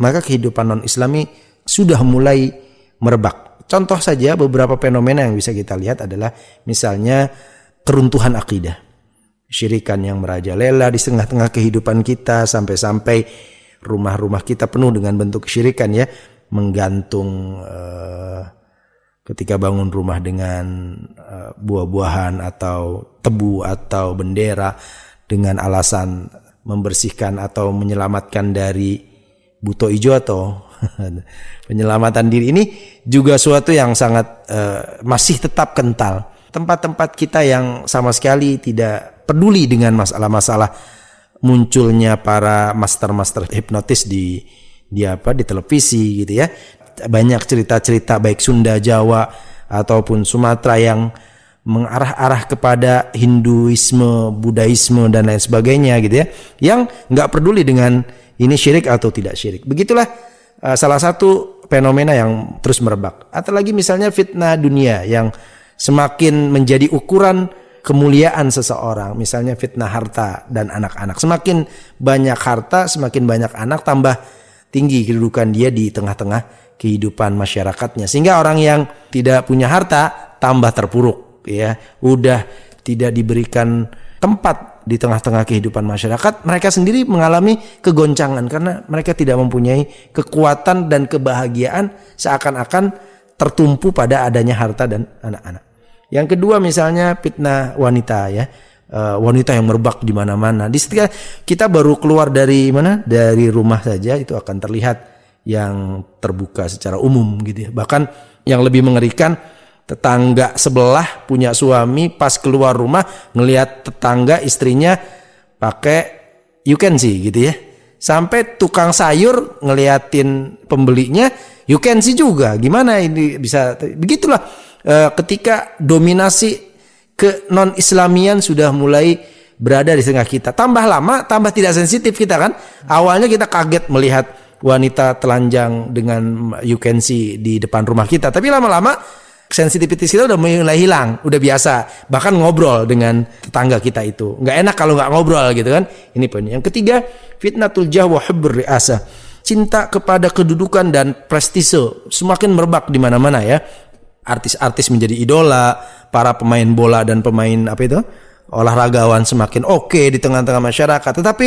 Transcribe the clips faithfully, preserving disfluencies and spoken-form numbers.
maka kehidupan non-Islami sudah mulai merebak. Contoh saja beberapa fenomena yang bisa kita lihat adalah misalnya keruntuhan akidah. Syirikan yang merajalela di tengah-tengah kehidupan kita, sampai-sampai rumah-rumah kita penuh dengan bentuk kesyirikan ya, menggantung uh, ketika bangun rumah dengan uh, buah-buahan atau tebu atau bendera dengan alasan membersihkan atau menyelamatkan dari buto ijo atau penyelamatan diri. Ini juga suatu yang sangat uh, masih tetap kental. Tempat-tempat kita yang sama sekali tidak peduli dengan masalah-masalah munculnya para master-master hipnotis di di apa di televisi gitu ya. Banyak cerita-cerita baik Sunda, Jawa ataupun Sumatera yang mengarah-arah kepada Hinduisme, Budaisme dan lain sebagainya gitu ya. Yang nggak peduli dengan ini syirik atau tidak syirik. Begitulah uh, salah satu fenomena yang terus merebak. Atau lagi misalnya fitnah dunia yang semakin menjadi ukuran kemuliaan seseorang, misalnya fitnah harta dan anak-anak. Semakin banyak harta, semakin banyak anak, tambah tinggi kedudukan dia di tengah-tengah kehidupan masyarakatnya. Sehingga orang yang tidak punya harta tambah terpuruk, ya. Udah tidak diberikan tempat di tengah-tengah kehidupan masyarakat, mereka sendiri mengalami kegoncangan karena mereka tidak mempunyai kekuatan dan kebahagiaan, seakan-akan tertumpu pada adanya harta dan anak-anak. Yang kedua misalnya fitnah wanita ya, uh, wanita yang merebak di mana-mana. Di ketika kita baru keluar dari mana, dari rumah saja itu akan terlihat yang terbuka secara umum gitu ya. Bahkan yang lebih mengerikan, tetangga sebelah punya suami pas keluar rumah ngelihat tetangga istrinya pakai you can see gitu ya. Sampai tukang sayur ngeliatin pembelinya you can see juga. Gimana ini bisa? Begitulah e, ketika dominasi ke non-Islamian sudah mulai berada di tengah kita. Tambah lama tambah tidak sensitif kita kan. Awalnya kita kaget melihat wanita telanjang dengan you can see di depan rumah kita. Tapi lama-lama sensitivitas kita udah mulai hilang, udah biasa. Bahkan ngobrol dengan tetangga kita itu nggak enak kalau nggak ngobrol gitu kan. Ini poin. Yang ketiga, fitnatul jah wa hubbur riasah. Cinta kepada kedudukan dan prestise semakin merebak di mana-mana ya. Artis-artis menjadi idola, para pemain bola dan pemain apa itu olahragawan semakin oke di tengah-tengah masyarakat. Tetapi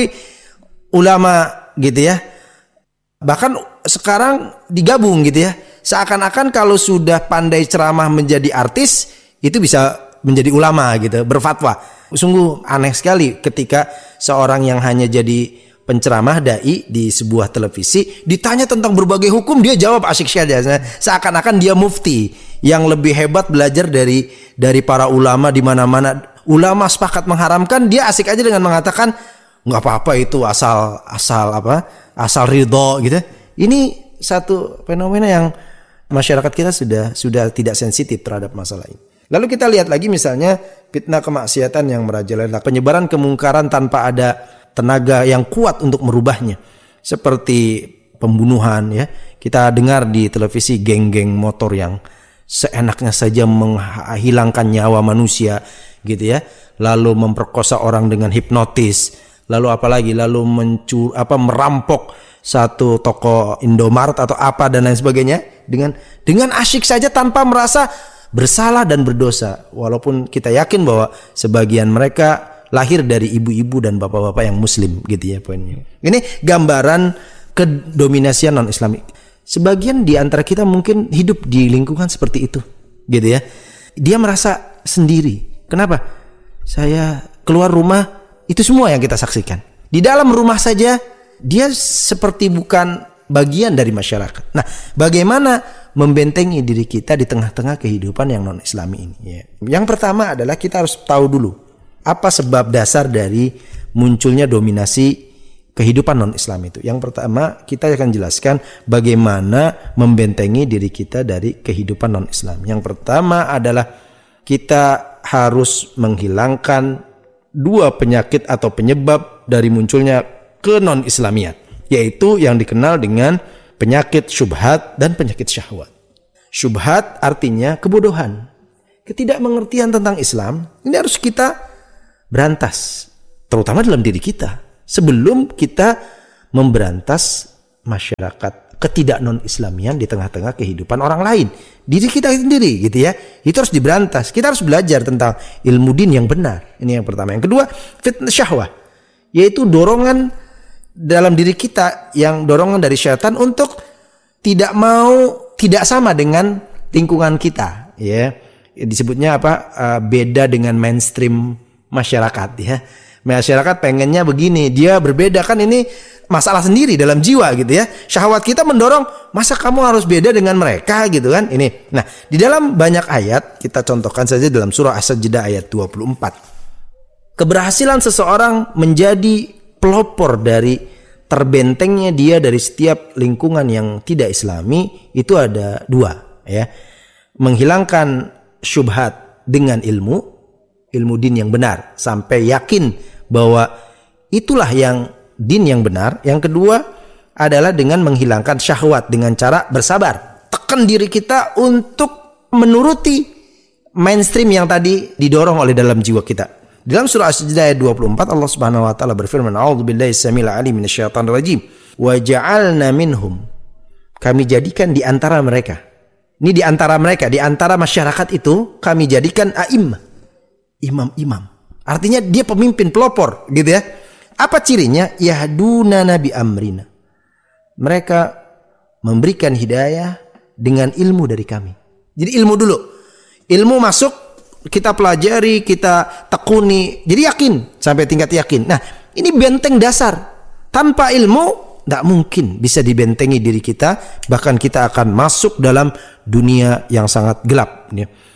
ulama gitu ya, bahkan sekarang digabung gitu ya. Seakan-akan kalau sudah pandai ceramah menjadi artis, itu bisa menjadi ulama gitu, berfatwa. Sungguh aneh sekali ketika seorang yang hanya jadi penceramah dai di sebuah televisi ditanya tentang berbagai hukum, dia jawab asyik saja. Seakan-akan dia mufti yang lebih hebat belajar dari dari para ulama di mana-mana. Ulama sepakat mengharamkan, dia asik aja dengan mengatakan nggak apa-apa itu asal asal apa? asal ridho gitu. Ini satu fenomena yang masyarakat kita sudah sudah tidak sensitif terhadap masalah ini. Lalu kita lihat lagi misalnya fitnah kemaksiatan yang merajalela, penyebaran kemungkaran tanpa ada tenaga yang kuat untuk merubahnya. Seperti pembunuhan ya. Kita dengar di televisi geng-geng motor yang seenaknya saja menghilangkan nyawa manusia gitu ya. Lalu memperkosa orang dengan hipnotis. Lalu apalagi lalu mencur apa merampok satu toko Indomaret atau apa dan lain sebagainya dengan dengan asyik saja tanpa merasa bersalah dan berdosa, walaupun kita yakin bahwa sebagian mereka lahir dari ibu-ibu dan bapak-bapak yang muslim gitu ya poinnya. Ini gambaran kedominasian non-Islamik. Sebagian di antara kita mungkin hidup di lingkungan seperti itu gitu ya. Dia merasa sendiri. Kenapa? Saya keluar rumah itu semua yang kita saksikan. Di dalam rumah saja dia seperti bukan bagian dari masyarakat. Nah, bagaimana membentengi diri kita di tengah-tengah kehidupan yang non-Islami ini? Ya. Yang pertama adalah kita harus tahu dulu apa sebab dasar dari munculnya dominasi kehidupan non-Islam itu. Yang pertama, kita akan jelaskan bagaimana membentengi diri kita dari kehidupan non-Islam. Yang pertama adalah kita harus menghilangkan dua penyakit atau penyebab dari munculnya ke non-Islamiat, yaitu yang dikenal dengan penyakit syubhat dan penyakit syahwat. Syubhat artinya kebodohan, ketidakmengertian tentang Islam. Ini harus kita berantas, terutama dalam diri kita, sebelum kita memberantas masyarakat ketidak non-Islamian di tengah-tengah kehidupan orang lain, diri kita sendiri gitu ya. Itu harus diberantas. Kita harus belajar tentang ilmu din yang benar. Ini yang pertama. Yang kedua, fitnah syahwah, yaitu dorongan dalam diri kita, yang dorongan dari syaitan untuk tidak mau tidak sama dengan lingkungan kita, ya. Disebutnya apa? Uh, beda dengan mainstream masyarakat, ya. Masyarakat pengennya begini, dia berbeda, kan ini masalah sendiri dalam jiwa gitu ya. Syahwat kita mendorong, masa kamu harus beda dengan mereka gitu kan? Ini. Nah, di dalam banyak ayat, kita contohkan saja dalam surah As-Sajdah ayat dua puluh empat. Keberhasilan seseorang menjadi pelopor dari terbentengnya dia dari setiap lingkungan yang tidak Islami itu ada dua, ya. Menghilangkan syubhat dengan ilmu, ilmu din yang benar sampai yakin bahwa itulah yang din yang benar. Yang kedua adalah dengan menghilangkan syahwat dengan cara bersabar. Tekan diri kita untuk menuruti mainstream yang tadi didorong oleh dalam jiwa kita. Dalam surah As-Sajdah ayat dua puluh empat Allah Subhanahu wa taala berfirman, "A'udzubillahi samil alim minasyaitonir rajim. Wa ja'alna minhum." Kami jadikan di antara mereka. Ini di antara mereka, di antara masyarakat itu kami jadikan a'immah, imam-imam. Artinya dia pemimpin, pelopor gitu ya. Apa cirinya? Yahduna nabi amrina. Mereka memberikan hidayah dengan ilmu dari kami. Jadi ilmu dulu. Ilmu masuk, kita pelajari, kita tekuni. Jadi yakin, sampai tingkat yakin. Nah, ini benteng dasar. Tanpa ilmu, tidak mungkin bisa dibentengi diri kita. Bahkan kita akan masuk dalam dunia yang sangat gelap.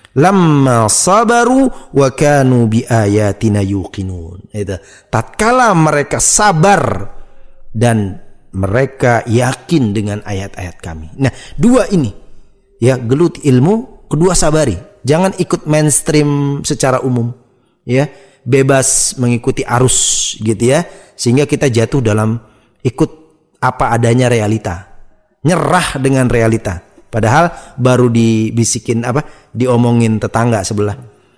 Lamma sabaru wa kanu bi ayatina yuqinun. Itu. Tatkala mereka sabar dan mereka yakin dengan ayat-ayat kami. Nah, dua ini, ya, geluti ilmu, kedua sabari. Jangan ikut mainstream secara umum, ya, bebas mengikuti arus gitu ya, sehingga kita jatuh dalam ikut apa adanya realita, nyerah dengan realita. Padahal baru dibisikin apa, diomongin tetangga sebelah,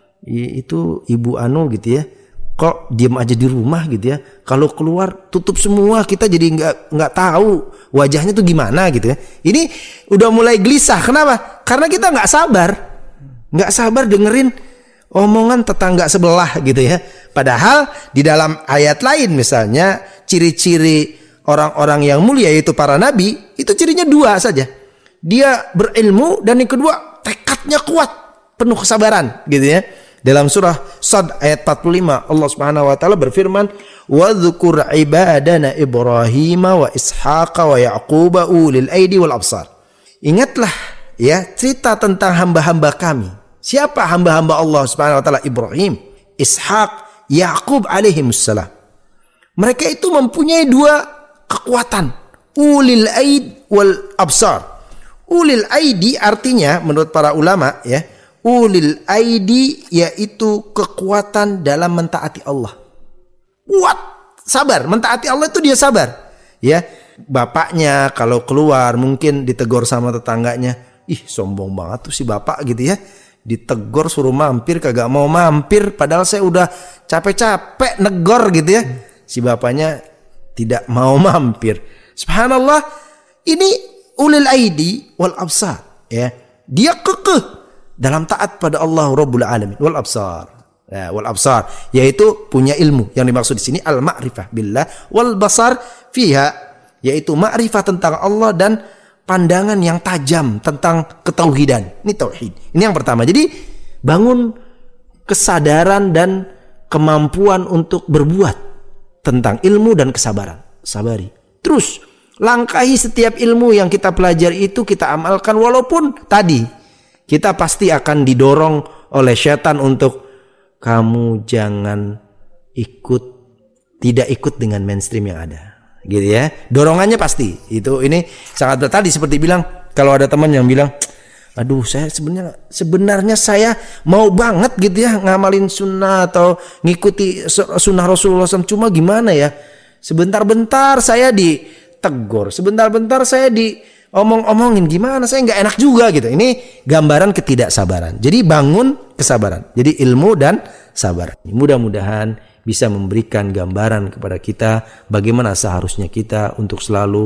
itu ibu anu gitu ya, kok diem aja di rumah gitu ya, kalau keluar tutup semua, kita jadi nggak nggak tahu wajahnya tuh gimana gitu ya. Ini udah mulai gelisah. Kenapa? Karena kita nggak sabar, nggak sabar dengerin omongan tetangga sebelah gitu ya. Padahal di dalam ayat lain misalnya ciri-ciri orang-orang yang mulia yaitu para nabi, itu cirinya dua saja. Dia berilmu, dan yang kedua tekadnya kuat, penuh kesabaran gitu ya. Dalam surah Sad ayat empat puluh lima Allah Subhanahu wa taala berfirman, "Wa dzkur ibadana Ibrahim wa Ishaq wa Yaqub ulil aidi wal absar." Ingatlah ya cerita tentang hamba-hamba kami. Siapa hamba-hamba Allah Subhanahu wa taala? Ibrahim, Ishaq, Yaqub alaihimussalam. Mereka itu mempunyai dua kekuatan, ulil aid wal absar. Ulil aidi artinya menurut para ulama ya, ulil aidi yaitu kekuatan dalam mentaati Allah. Kuat, sabar, mentaati Allah itu dia sabar. Ya, bapaknya kalau keluar mungkin ditegur sama tetangganya, ih sombong banget tuh si bapak gitu ya. Ditegur suruh mampir kagak mau mampir, padahal saya udah capek-capek negor gitu ya. Si bapaknya tidak mau mampir. Subhanallah, ini ulil aidi wal absar ya. Dia kekeh dalam taat pada Allah Rabbul Alamin. Wal absar. Ya, wal absar yaitu punya ilmu. Yang dimaksud di sini al ma'rifah billah, wal basar fiha yaitu ma'rifah tentang Allah dan pandangan yang tajam tentang ketauhidan. Ini tauhid. Ini yang pertama. Jadi bangun kesadaran dan kemampuan untuk berbuat tentang ilmu dan kesabaran. Sabari. Terus langkahi setiap ilmu yang kita pelajari itu, kita amalkan, walaupun tadi kita pasti akan didorong oleh setan untuk kamu jangan ikut, tidak ikut dengan mainstream yang ada, gitu ya. Dorongannya pasti itu. Ini sangat berat. Tadi seperti bilang, kalau ada teman yang bilang, aduh saya sebenarnya sebenarnya saya mau banget gitu ya ngamalin sunnah atau ngikuti sunnah Rasulullah shallallahu alaihi wasallam, cuma gimana ya, sebentar-bentar saya ditegur, sebentar-bentar saya diomong-omongin, gimana saya nggak enak juga gitu. Ini gambaran ketidaksabaran. Jadi bangun kesabaran. Jadi ilmu dan sabar. Mudah-mudahan bisa memberikan gambaran kepada kita bagaimana seharusnya kita untuk selalu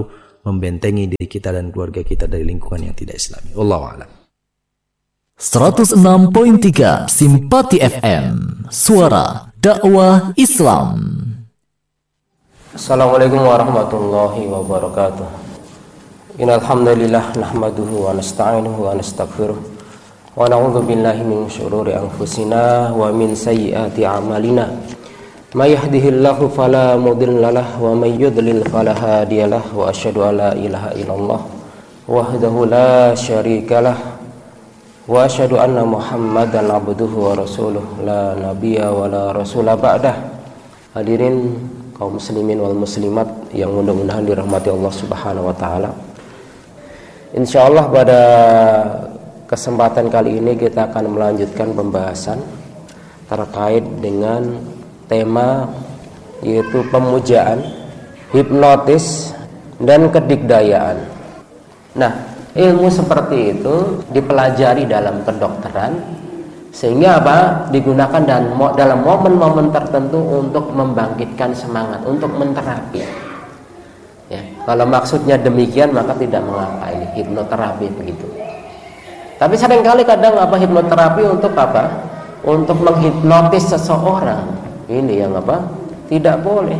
membentengi diri kita dan keluarga kita dari lingkungan yang tidak Islami. Wallahu a'lam. seratus enam koma tiga Simpati F M, suara dakwah Islam. Assalamualaikum warahmatullahi wabarakatuh. Innal hamdalillah nahmaduhu wa nasta'inuhu wa nastaghfiruh wa na'udzu billahi min syururi anfusina wa min sayyiati a'malina. May yahdihillahu fala mudilla lahu wa may yudlil fala hadiyalah wa asyhadu an la ilaha illallah wahdahu la syarikalah wa asyhadu anna Muhammadan abduhu wa rasuluh la nabiyya wa la rasula ba'dah. Hadirin kaum muslimin wal muslimat yang mudah-mudahan dirahmati Allah Subhanahu wa taala. Insyaallah pada kesempatan kali ini kita akan melanjutkan pembahasan terkait dengan tema yaitu pemujaan, hipnotis dan kedikdayaan. Nah, ilmu seperti itu dipelajari dalam kedokteran sehingga apa? Digunakan dan dalam momen-momen tertentu untuk membangkitkan semangat, untuk menterapi. Ya, kalau maksudnya demikian maka tidak mengapa ini hipnoterapi begitu. Tapi seringkali kadang apa hipnoterapi untuk apa? Untuk menghipnotis seseorang. Ini yang apa? Tidak boleh.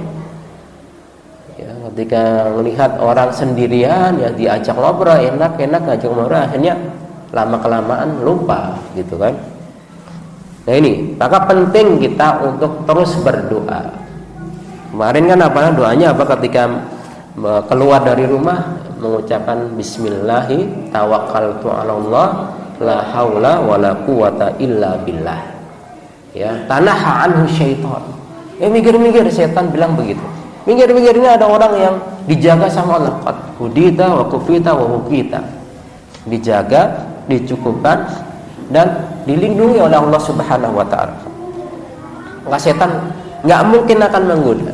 Ya, ketika melihat orang sendirian ya diajak ngobrol enak-enak ngajak ngobrol akhirnya lama kelamaan lupa gitu kan. Nah ini maka penting kita untuk terus berdoa. Kemarin kan apa doanya apa ketika keluar dari rumah mengucapkan bismillahi tawakkaltu 'alallah la haula wala quwata illa billah. Ya, tanaha anhu syaitan. Eh mikir-mikir setan bilang begitu. Minggir-minggirnya ada orang yang dijaga sama Allah. Qad hudita wa kufita wa hukita. Dijaga, dicukupkan dan dilindungi oleh Allah Subhanahu wa taala. Maka setan enggak mungkin akan menggoda.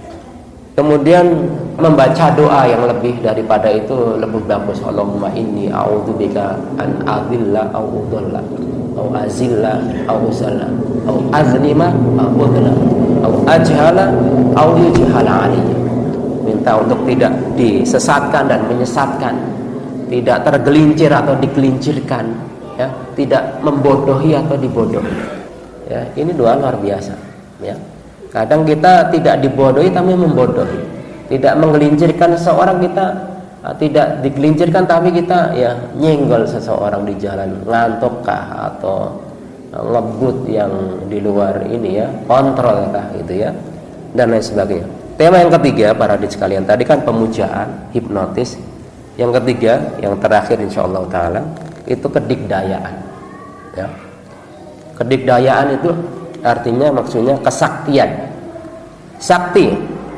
Kemudian membaca doa yang lebih daripada itu lebih bagus. Allahumma inni a'udzubika an adilla au udalla au azilla au zalla au azlima au udla au ajhala au yujhala alayya. Minta untuk tidak disesatkan dan menyesatkan, tidak tergelincir atau digelincirkan, ya, tidak membodohi atau dibodohi. Ya, ini doa luar biasa, ya. Kadang kita tidak dibodohi tapi membodohi, tidak menggelincirkan seseorang, kita tidak digelincirkan tapi kita ya nyenggol seseorang di jalan, ngantukkah atau ngebut yang di luar ini ya, kontrolkah gitu ya, dan lain sebagainya. Tema yang ketiga para hadirin sekalian tadi kan pemujaan, hipnotis. Yang ketiga, yang terakhir insyaallah taala itu kedikdayaan. Ya. Kedikdayaan itu artinya maksudnya kesaktian. Sakti.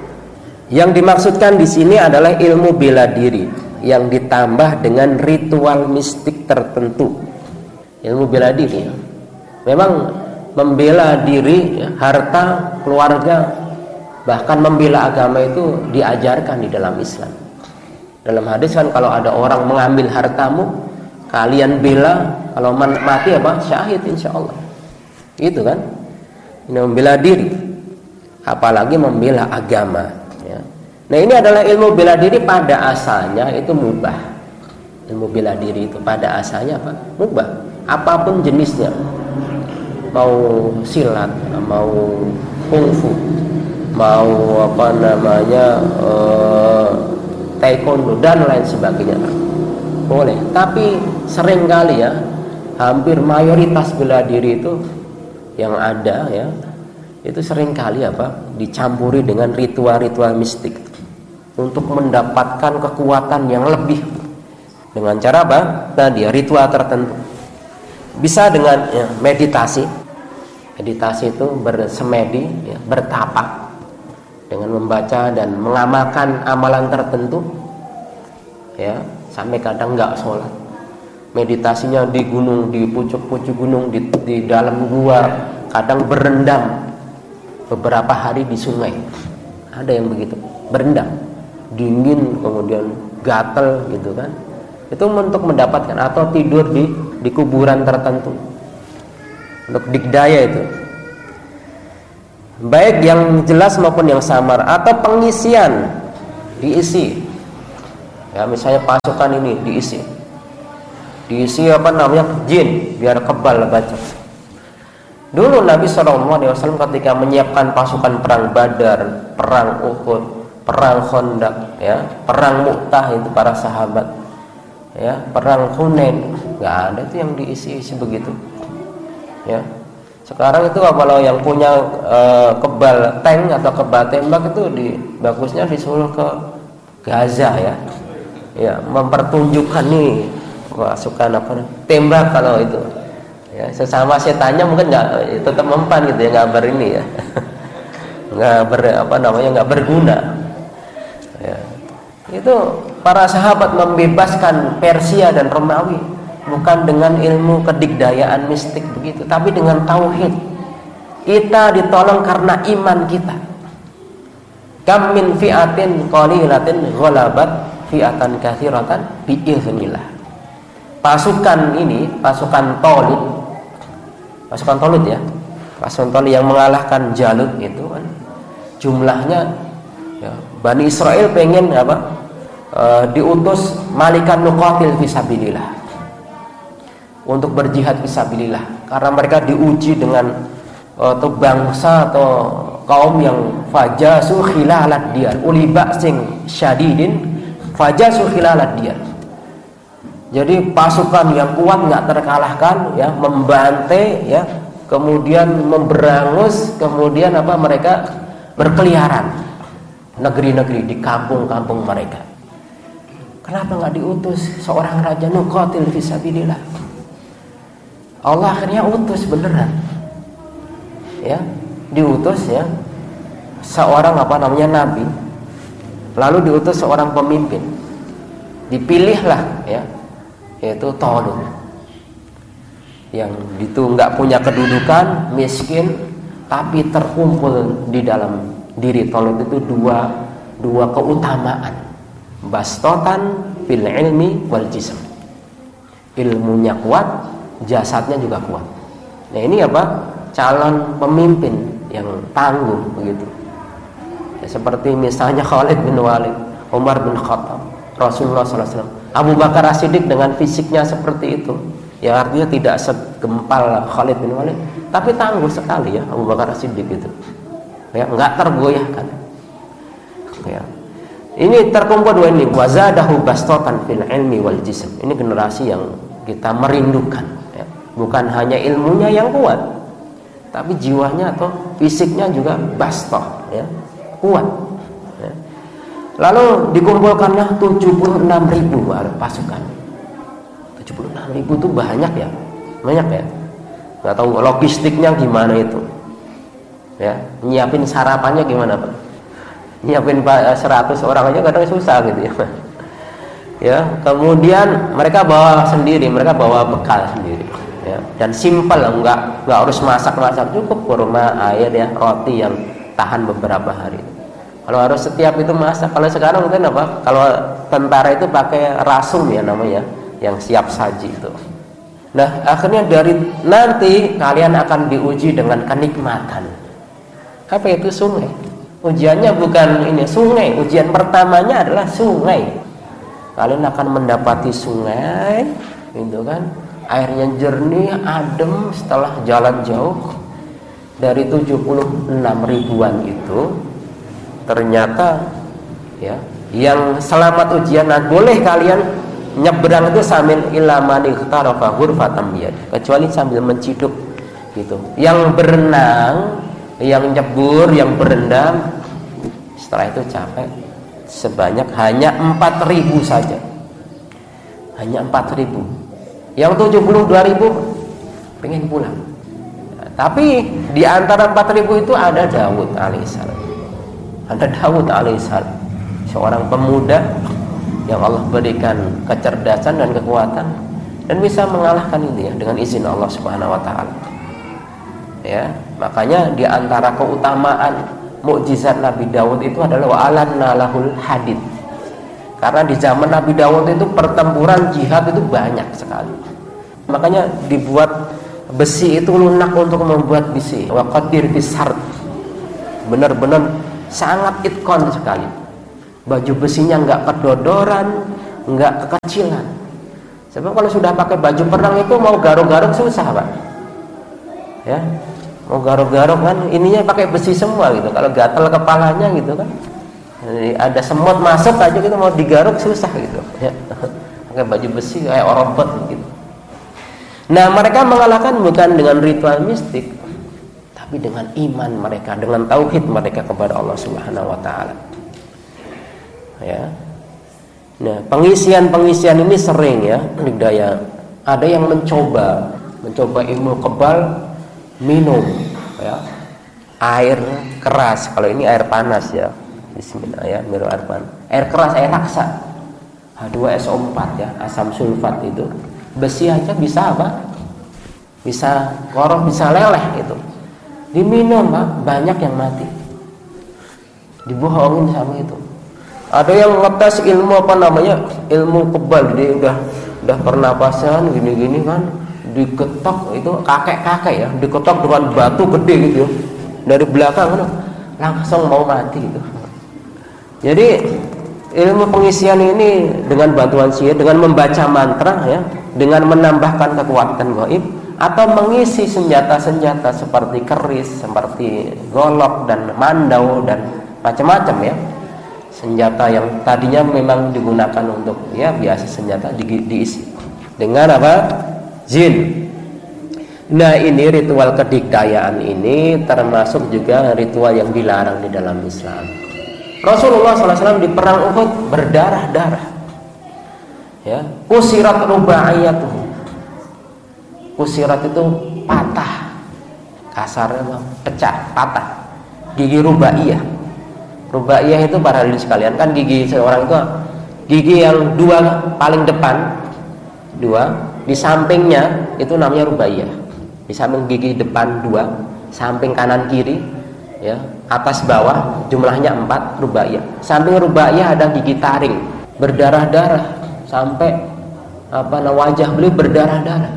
Yang dimaksudkan di sini adalah ilmu bela diri yang ditambah dengan ritual mistik tertentu. Ilmu bela diri. Memang membela diri, ya, harta, keluarga, bahkan membela agama itu diajarkan di dalam Islam. Dalam hadis kan kalau ada orang mengambil hartamu, kalian bela, kalau mati apa? Syahid insyaallah. Gitu kan? Ini membela diri, apalagi membela agama, ya. Nah ini adalah ilmu bela diri pada asalnya itu mubah. Ilmu bela diri itu pada asalnya apa? Mubah. Apapun jenisnya, mau silat, mau kungfu, mau apa namanya uh, taekwondo dan lain sebagainya, boleh. Tapi seringkali ya, hampir mayoritas bela diri itu yang ada ya, itu seringkali apa dicampuri dengan ritual-ritual mistik untuk mendapatkan kekuatan yang lebih dengan cara apa? Tadi ritual tertentu. Bisa dengan ya, meditasi. Meditasi itu bersemedi, ya, bertapa dengan membaca dan mengamalkan amalan tertentu, ya, sampai kadang nggak sholat. Meditasinya di gunung, di pucuk-pucuk gunung, di, di dalam gua, kadang berendam beberapa hari di sungai. Ada yang begitu, berendam, dingin, kemudian gatel gitu kan. Itu untuk mendapatkan, atau tidur di di kuburan tertentu untuk dikdaya itu, baik yang jelas maupun yang samar, atau pengisian, diisi Ya, misalnya pasukan ini diisi, diisi apa namanya jin, biar kebal baca. Dulu Nabi shallallahu alaihi wasallam ketika menyiapkan pasukan perang Badar, perang Uhud, perang Khandaq, ya, perang Mu'tah itu para sahabat, ya, perang Hunain, nggak ada itu yang diisi-isi begitu, ya. Sekarang itu kalau yang punya e, kebal tank atau kebal tembak itu di bagusnya disuruh ke Gaza, ya, ya, mempertunjukkan nih pasukan apa tembak kalau itu. Ya, sesama setannya mungkin nggak tetap mempan gitu ya, nggak ber ini ya, nggak ber apa namanya nggak berguna. Ya. Itu para sahabat membebaskan Persia dan Romawi bukan dengan ilmu kedikdayaan mistik begitu, tapi dengan tauhid. Kita ditolong karena iman kita. Kam min fi'atin qalilatin ghalabat fi'atan katsiratan bi'iznillah. Pasukan ini, pasukan Talut, pasukan Talut ya, pasukan Talut yang mengalahkan Jalut itu kan jumlahnya, ya, Bani Israel pengen apa e, diutus malikan nuqatil fisabilillah, untuk berjihad fisabilillah, karena mereka diuji dengan e, atau bangsa atau kaum yang fajasu khilalat diyar, uli ba'sin syadidin fajasu khilalat diyar. Jadi pasukan yang kuat nggak terkalahkan, ya, membantai, ya, kemudian memberangus, kemudian apa mereka berkeliaran negeri-negeri di kampung-kampung mereka. Kenapa nggak diutus seorang raja nuqatil fisabilillah? Allah akhirnya utus beneran, ya, diutus, ya, seorang apa namanya nabi, lalu diutus seorang pemimpin, dipilihlah, ya, yaitu Talut, yang itu nggak punya kedudukan, miskin, tapi terkumpul di dalam diri Talut itu dua dua keutamaan, bastotan fil ilmi wal jism, ilmunya kuat, jasadnya juga kuat. Nah ini apa, calon pemimpin yang tangguh begitu, ya, seperti misalnya Khalid bin Walid, Umar bin Khattab, Rasulullah shallallahu alaihi wasallam, Abu Bakar As-Siddiq dengan fisiknya seperti itu, ya, artinya tidak segempal Khalid bin Walid, tapi tangguh sekali, ya, Abu Bakar As-Siddiq itu, ya, nggak tergoyahkan, ya. Ini terkumpul dua ini, wazadahu bastatan fil ilmi wal jism. Ini generasi yang kita merindukan, ya. Bukan hanya ilmunya yang kuat, tapi jiwanya atau fisiknya juga bastoh, ya, kuat. Lalu dikumpulkanlah tujuh puluh enam ribu pasukan. tujuh puluh enam ribu itu banyak, ya, banyak, ya. Nggak tahu logistiknya gimana itu, ya, nyiapin sarapannya gimana, Pak? Nyiapin seratus orang aja kadang susah gitu, ya. Ya, kemudian mereka bawa sendiri, mereka bawa bekal sendiri, ya, dan simpel, nggak nggak harus masak-masak, cukup kurma, air, ya, roti yang tahan beberapa hari. Kalau harus setiap itu masak, kalau sekarang mungkin apa? Kalau tentara itu pakai rasum, ya, namanya, yang siap saji itu. Nah, akhirnya dari nanti kalian akan diuji dengan kenikmatan. Apa itu sungai? Ujiannya bukan ini sungai, ujian pertamanya adalah sungai. Kalian akan mendapati sungai, gitu kan? Airnya jernih, adem setelah jalan jauh. Dari tujuh puluh enam ribuan itu ternyata, ya, yang selamat ujian, nah, boleh kalian nyebrang itu sambil ilamani tarafa ghurfatam biyad, kecuali sambil menciduk gitu. Yang berenang, yang nyebur, yang berendam, setelah itu capek, sebanyak hanya empat ribu saja, hanya empat ribu. Yang tujuh puluh dua ribu pengen pulang, nah, tapi di antara empat ribu itu ada Daud alaihissalam. Ada Daud alaihissalam, seorang pemuda yang Allah berikan kecerdasan dan kekuatan dan bisa mengalahkan itu, ya, dengan izin Allah Subhanahu wa taala. Ya, makanya di antara keutamaan mukjizat Nabi Daud itu adalah wa'alanna lahul hadid. Karena di zaman Nabi Daud itu pertempuran jihad itu banyak sekali. Makanya dibuat besi itu lunak untuk membuat besi. Wa qadir bisart. Benar-benar sangat itkon sekali. Baju besinya nggak kedodoran, nggak kekecilan. Sebab kalau sudah pakai baju perang itu mau garuk-garuk susah, Pak. Ya, mau garuk-garuk kan ininya pakai besi semua gitu. Kalau gatal kepalanya gitu kan, jadi ada semut masuk aja gitu, mau digaruk susah gitu. Ya, pakai baju besi kayak robot gitu. Nah, mereka mengalahkan bukan dengan ritual mistik, tapi dengan iman mereka, dengan tauhid mereka kepada Allah Subhanahu wa taala. Ya. Nah, pengisian-pengisian ini sering ya, digdaya. Ada yang mencoba, mencoba ilmu kebal, minum ya air keras. Kalau ini air panas ya. Bismillah ya, minum air panas. Air keras, air raksa. H dua S O empat ya, asam sulfat itu. Besi aja bisa apa? Bisa koroh, bisa leleh gitu. Diminum, Pak, banyak yang mati. Dibohongin sama itu. Ada yang ngetes ilmu apa namanya? Ilmu kebal, dia udah udah pernapasan gini-gini kan, diketok itu kakek-kakek ya, diketok dengan batu gede gitu ya. Dari belakang kan langsung mau mati gitu. Jadi ilmu pengisian ini dengan bantuan sihir, dengan membaca mantra ya, dengan menambahkan kekuatan gaib atau mengisi senjata-senjata seperti keris, seperti golok dan mandau dan macam-macam ya. Senjata yang tadinya memang digunakan untuk ya biasa senjata di, diisi dengan apa? Jin. Nah, ini ritual kedikdayaan ini termasuk juga ritual yang dilarang di dalam Islam. Rasulullah shallallahu alaihi wasallam di perang Uhud berdarah-darah. Ya, kusirat rubaiyatuh. Kusirat itu patah, kasarnya pecah, patah. Gigi rubaiyah. Rubaiyah itu para hadirin sekalian, kan gigi seorang itu gigi yang dua paling depan, dua di sampingnya itu namanya rubaiyah. Di samping gigi depan dua, samping kanan kiri, ya atas bawah jumlahnya empat rubaiyah. Samping rubaiyah ada gigi taring, berdarah-darah sampai apa nah, wajah beliau berdarah-darah.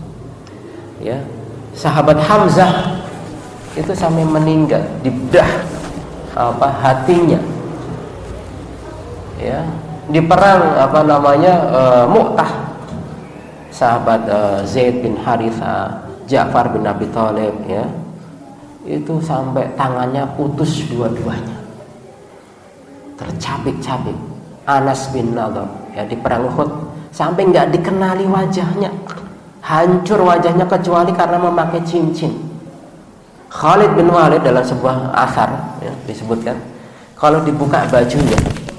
Ya, sahabat Hamzah itu sampai meninggal, dibedah apa hatinya ya di perang apa namanya e, Mu'tah, sahabat e, Zaid bin Haritha, Ja'far bin Abi Thalib ya, itu sampai tangannya putus dua-duanya, tercabik-cabik. Anas bin Nadhr ya di perang Uhud sampai nggak dikenali wajahnya, hancur wajahnya kecuali karena memakai cincin. Khalid bin Walid dalam sebuah asar ya, disebutkan kalau dibuka bajunya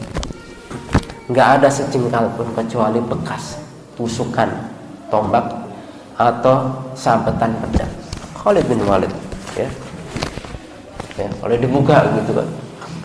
nggak ada sejengkal pun kecuali bekas tusukan tombak atau sabetan pedang. Khalid bin Walid ya, ya kalau dibuka gitu kan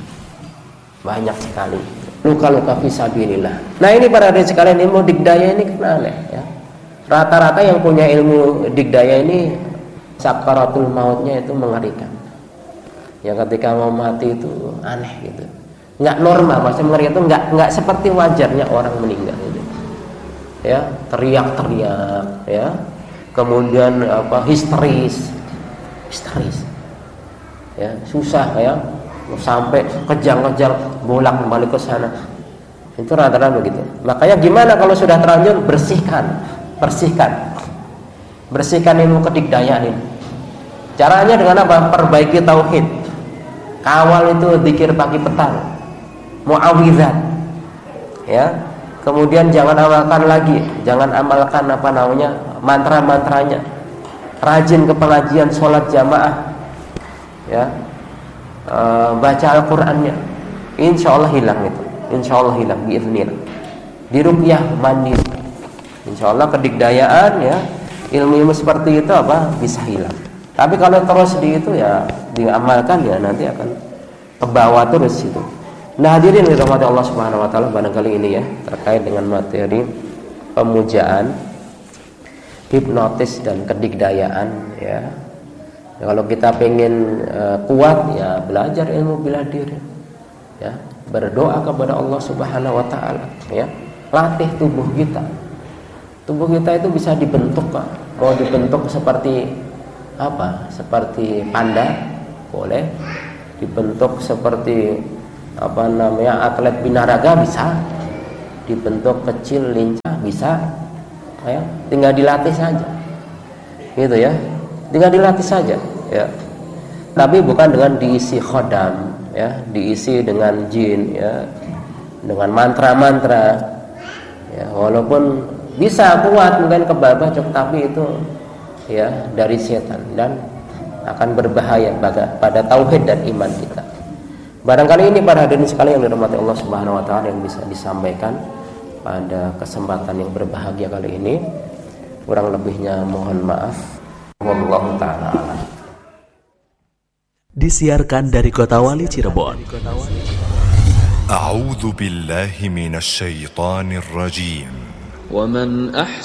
banyak sekali luka-luka fisabilillah. Nah, ini para hadirin sekalian, ilmu digdaya ini kan aneh ya. Rata-rata yang punya ilmu digdaya ini sakaratul mautnya itu mengerikan. Yang ketika mau mati itu aneh gitu, nggak normal, maksudnya mengerikan itu nggak nggak seperti wajarnya orang meninggal gitu. Ya, teriak-teriak ya, kemudian apa histeris, histeris, ya susah ya, sampai kejang-kejang bolak-balik ke sana. Itu rata-rata begitu. Makanya gimana kalau sudah terlanjur, bersihkan, bersihkan, bersihkan ilmu kedikdayaan ini. Caranya dengan apa? Perbaiki tauhid, kawal itu zikir pagi petang, muawwidzat, ya. Kemudian jangan amalkan lagi, jangan amalkan apa namanya mantra-mantranya. Rajin ke pengajian, sholat jamaah, ya. E, baca Al-Qur'annya, insya Allah hilang itu, insya Allah hilang biiznillah. Diruqyah mandiri, insya Allah kedikdayaan ya, ilmu-ilmu seperti itu apa bisa hilang. Tapi kalau terus di itu ya diamalkan ya nanti akan ke bawah terus itu. Nah, hadirin dirahmati Allah Subhanahu wa taala, barangkali ini ya terkait dengan materi pemujaan, hipnotis dan kedikdayaan ya. Ya, kalau kita pengen uh, kuat ya belajar ilmu bela diri. Ya, berdoa kepada Allah Subhanahu wa taala ya. Latih tubuh kita. Tubuh kita itu bisa dibentuk, Pak. Mau dibentuk seperti apa? Seperti panda, boleh. Dibentuk seperti apa namanya atlet binaraga, bisa. dibentuk kecil, lincah, bisa, ya, tinggal dilatih saja, gitu ya, tinggal dilatih saja, ya. Tapi bukan dengan diisi khodam, ya, diisi dengan jin, ya, dengan mantra-mantra, ya, walaupun bisa kuat mungkin kebal-bacok, tapi itu, ya, dari setan dan akan berbahaya pada, pada tauhid dan iman kita. Barangkali ini para hadirin sekalian yang dirahmati Allah Subhanahu wa taala yang bisa disampaikan pada kesempatan yang berbahagia kali ini. Kurang lebihnya mohon maaf. Wallahu taala a'lam. Disiarkan dari Kota Wali Cirebon. A'udzu billahi minasy syaithanir rajim. Wa man